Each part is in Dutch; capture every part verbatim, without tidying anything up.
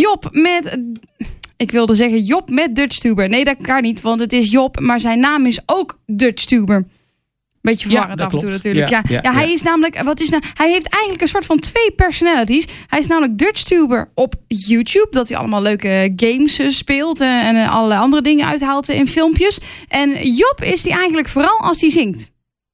Job met... Ik wilde zeggen Job met DutchTuber. Nee, dat kan niet, want het is Job, maar zijn naam is ook DutchTuber. Beetje verwarrend ja, af en toe klopt. natuurlijk. Ja, ja, ja, ja, hij is namelijk, wat is nou? Hij heeft eigenlijk een soort van twee personalities. Hij is namelijk DutchTuber op YouTube, dat hij allemaal leuke games uh, speelt uh, en uh, allerlei andere dingen uithaalt uh, in filmpjes. En Job is hij eigenlijk vooral als hij zingt.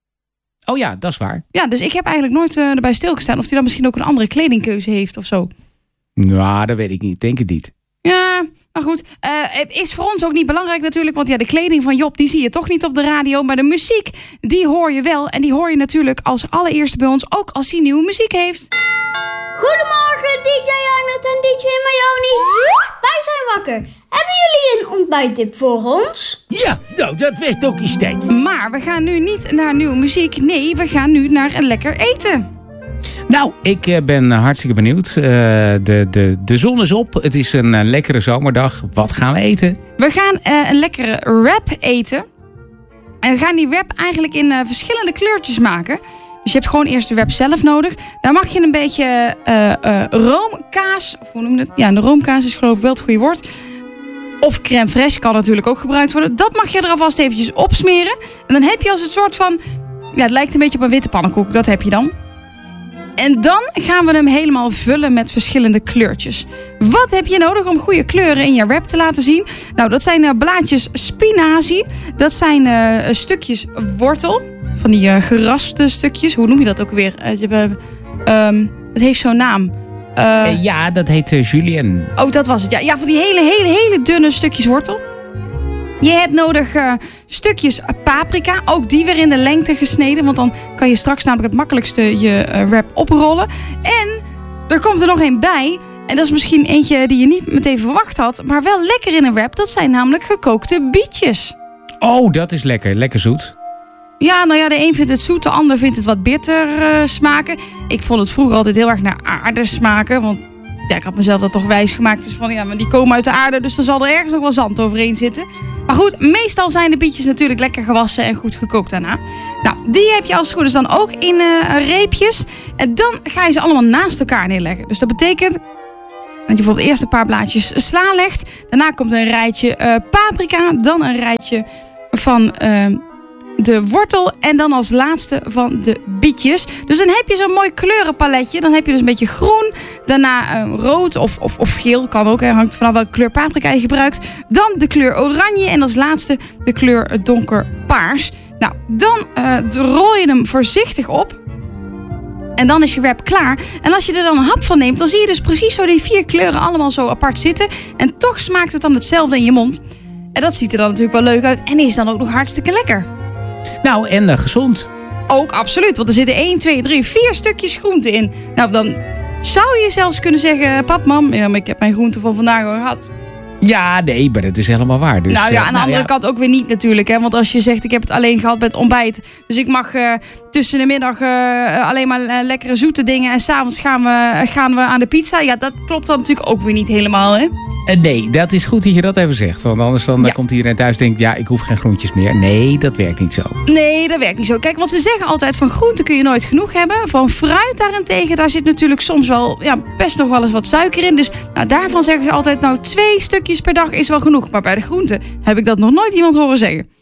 Oh ja, dat is waar. Ja, dus ik heb eigenlijk nooit uh, erbij stilgestaan of hij dan misschien ook een andere kledingkeuze heeft of zo. Nou, dat weet ik niet. Denk het niet. Ja, maar goed. Uh, het is voor ons ook niet belangrijk natuurlijk. Want ja, de kleding van Job, die zie je toch niet op de radio. Maar de muziek, die hoor je wel. En die hoor je natuurlijk als allereerste bij ons. Ook als hij nieuwe muziek heeft. Goedemorgen, D J Arnold en D J Mayoni. Wij zijn wakker. Hebben jullie een ontbijttip voor ons? Ja, nou, dat werd ook eens tijd. Maar we gaan nu niet naar nieuwe muziek. Nee, we gaan nu naar een lekker eten. Nou, ik ben hartstikke benieuwd. Uh, de, de, de zon is op. Het is een uh, lekkere zomerdag. Wat gaan we eten? We gaan uh, een lekkere wrap eten. En we gaan die wrap eigenlijk in uh, verschillende kleurtjes maken. Dus je hebt gewoon eerst de wrap zelf nodig. Daar mag je een beetje uh, uh, roomkaas... Of hoe noem je dat? Ja, de roomkaas is geloof ik wel het goede woord. Of crème fraîche kan natuurlijk ook gebruikt worden. Dat mag je er alvast eventjes opsmeren. En dan heb je als het soort van... Ja, het lijkt een beetje op een witte pannenkoek. Dat heb je dan. En dan gaan we hem helemaal vullen met verschillende kleurtjes. Wat heb je nodig om goede kleuren in je wrap te laten zien? Nou, dat zijn uh, blaadjes spinazie. Dat zijn uh, stukjes wortel. Van die uh, geraspte stukjes. Hoe noem je dat ook weer? Uh, um, het heeft zo'n naam. Uh, uh, ja, dat heet uh, julienne. Oh, dat was het. Ja, ja, van die hele, hele, hele dunne stukjes wortel. Je hebt nodig uh, stukjes paprika. Ook die weer in de lengte gesneden. Want dan kan je straks namelijk het makkelijkste je uh, wrap oprollen. En er komt er nog één bij. En dat is misschien eentje die je niet meteen verwacht had. Maar wel lekker in een wrap. Dat zijn namelijk gekookte bietjes. Oh, dat is lekker. Lekker zoet. Ja, nou ja, de een vindt het zoet. De ander vindt het wat bitter uh, smaken. Ik vond het vroeger altijd heel erg naar aarde smaken. Want ja, ik had mezelf dat toch wijs gemaakt. Dus van ja, maar die komen uit de aarde. Dus dan zal er ergens ook wel zand overheen zitten. Maar goed, meestal zijn de bietjes natuurlijk lekker gewassen en goed gekookt daarna. Nou, die heb je als het goed is dan ook in uh, reepjes. En dan ga je ze allemaal naast elkaar neerleggen. Dus dat betekent dat je bijvoorbeeld eerst een paar blaadjes sla legt. Daarna komt een rijtje uh, paprika. Dan een rijtje van uh, de wortel. En dan als laatste van de bietjes. Dus dan heb je zo'n mooi kleurenpaletje. Dan heb je dus een beetje groen. Daarna uh, rood of, of, of geel. Kan ook, hè. Hangt vanaf welke kleur paprika je gebruikt. Dan de kleur oranje. En als laatste de kleur donkerpaars. Nou, dan uh, rol je hem voorzichtig op. En dan is je wrap klaar. En als je er dan een hap van neemt, dan zie je dus precies zo die vier kleuren allemaal zo apart zitten. En toch smaakt het dan hetzelfde in je mond. En dat ziet er dan natuurlijk wel leuk uit. En is dan ook nog hartstikke lekker. Nou, en uh, gezond. Ook absoluut, want er zitten één, twee, drie, vier stukjes groente in. Nou, dan zou je zelfs kunnen zeggen... Pap, mam, ja, maar ik heb mijn groente van vandaag al gehad. Ja, nee, maar dat is helemaal waar. Dus, nou ja, aan de nou, andere ja. kant ook weer niet natuurlijk. Hè? Want als je zegt, ik heb het alleen gehad met ontbijt. Dus ik mag uh, tussen de middag uh, alleen maar uh, lekkere zoete dingen. En s'avonds gaan we, gaan we aan de pizza. Ja, dat klopt dan natuurlijk ook weer niet helemaal, hè? Uh, nee, dat is goed dat je dat even zegt. Want anders dan, ja. dan komt iedereen thuis en denkt... ja, ik hoef geen groentjes meer. Nee, dat werkt niet zo. Nee, dat werkt niet zo. Kijk, want ze zeggen altijd van groenten kun je nooit genoeg hebben. Van fruit daarentegen, daar zit natuurlijk soms wel... ja, best nog wel eens wat suiker in. Dus nou, daarvan zeggen ze altijd... nou, twee stukjes per dag is wel genoeg. Maar bij de groenten heb ik dat nog nooit iemand horen zeggen.